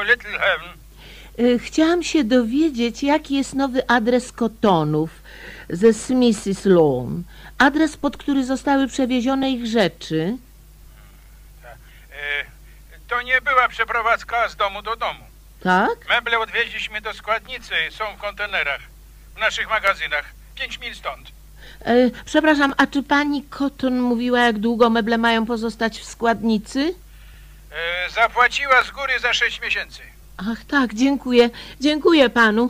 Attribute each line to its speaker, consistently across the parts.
Speaker 1: Little Heaven?
Speaker 2: Chciałam się dowiedzieć, jaki jest nowy adres Cotonów ze Mrs. Lawn. Adres, pod który zostały przewiezione ich rzeczy.
Speaker 1: To nie była przeprowadzka z domu do domu.
Speaker 2: Tak?
Speaker 1: Meble odwieźliśmy do składnicy, są w kontenerach, w naszych magazynach, 5 mil stąd.
Speaker 2: Przepraszam, a czy pani Cotton mówiła, jak długo meble mają pozostać w składnicy?
Speaker 1: Zapłaciła z góry za 6 miesięcy.
Speaker 2: Ach tak, dziękuję. Dziękuję panu.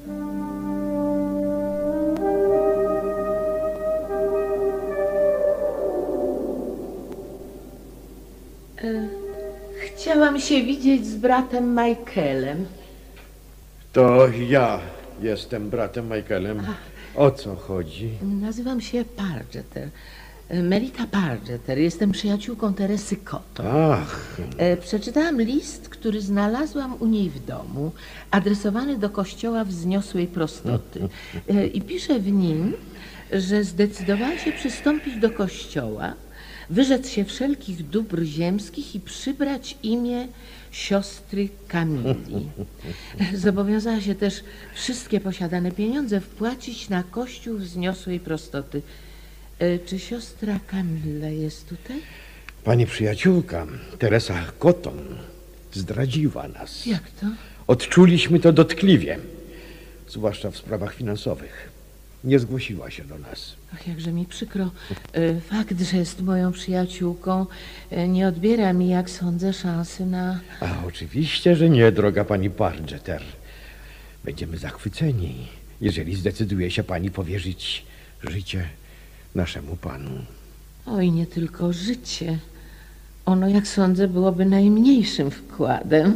Speaker 2: Chciałam się widzieć z bratem Michaelem.
Speaker 3: To ja jestem bratem Michaelem. O co chodzi?
Speaker 2: Nazywam się Pargeter. Melita Pargeter. Jestem przyjaciółką Teresy Cotton.
Speaker 3: Ach.
Speaker 2: Przeczytałam list, który znalazłam u niej w domu, adresowany do kościoła wzniosłej prostoty. I pisze w nim, że zdecydowała się przystąpić do kościoła, wyrzec się wszelkich dóbr ziemskich i przybrać imię siostry Kamili. Zobowiązała się też wszystkie posiadane pieniądze wpłacić na kościół wzniosłej prostoty. Czy siostra Kamila jest tutaj?
Speaker 3: Pani przyjaciółka, Teresa Cotton, zdradziła nas.
Speaker 2: Jak to?
Speaker 3: Odczuliśmy to dotkliwie, zwłaszcza w sprawach finansowych. Nie zgłosiła się do nas.
Speaker 2: Ach, jakże mi przykro. Fakt, że jest moją przyjaciółką, nie odbiera mi, jak sądzę, szansy na...
Speaker 3: A oczywiście, że nie, droga pani Pargeter. Będziemy zachwyceni, jeżeli zdecyduje się pani powierzyć życie naszemu panu.
Speaker 2: Oj, nie tylko życie. Ono, jak sądzę, byłoby najmniejszym wkładem.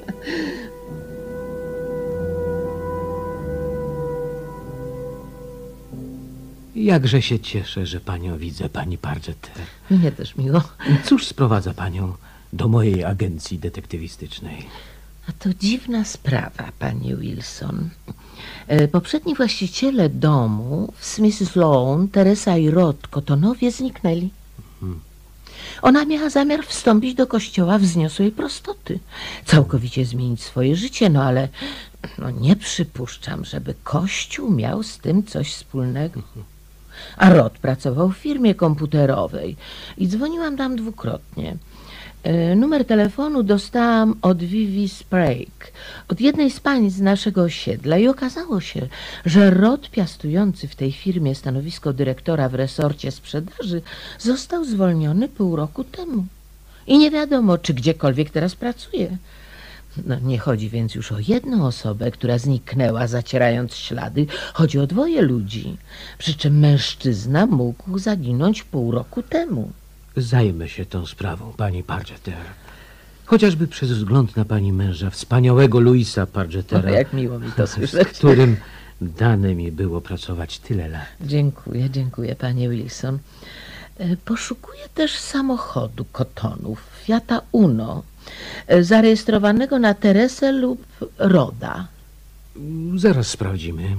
Speaker 4: Jakże się cieszę, że panią widzę, pani Pargeter.
Speaker 2: Mnie też miło.
Speaker 4: Cóż sprowadza panią do mojej agencji detektywistycznej?
Speaker 2: A to dziwna sprawa, panie Wilson. Poprzedni właściciele domu w Mrs. Lawn, Teresa i Rod Cottonowie, zniknęli. Ona miała zamiar wstąpić do kościoła wzniosłej prostoty. Całkowicie zmienić swoje życie, no ale nie przypuszczam, żeby kościół miał z tym coś wspólnego. A Rod pracował w firmie komputerowej i dzwoniłam tam dwukrotnie. Numer telefonu dostałam od Vivi Sprague, od jednej z pań z naszego osiedla, i okazało się, że Rod, piastujący w tej firmie stanowisko dyrektora w resorcie sprzedaży, został zwolniony pół roku temu. I nie wiadomo, czy gdziekolwiek teraz pracuje. Nie chodzi więc już o jedną osobę, która zniknęła, zacierając ślady. Chodzi o 2 ludzi, przy czym mężczyzna mógł zaginąć pół roku temu.
Speaker 4: Zajmę się tą sprawą, pani Pargeter. Chociażby przez wzgląd na pani męża, wspaniałego Louisa Pargetera.
Speaker 2: Jak miło mi to słyszeć.
Speaker 4: Z którym dane mi było pracować tyle lat.
Speaker 2: Dziękuję, panie Wilson. Poszukuję też samochodu Cottonów, Fiata Uno, zarejestrowanego na Teresę lub Roda.
Speaker 4: Zaraz sprawdzimy.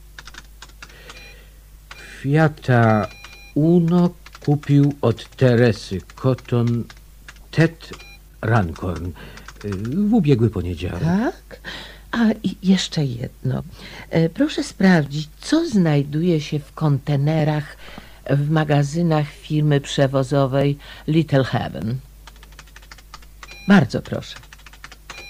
Speaker 4: Fiata Uno kupił od Teresy Cotton Ted Rancorn w ubiegły poniedziałek.
Speaker 2: Tak? A i jeszcze jedno. Proszę sprawdzić, co znajduje się w kontenerach w magazynach firmy przewozowej Little Heaven. Bardzo proszę.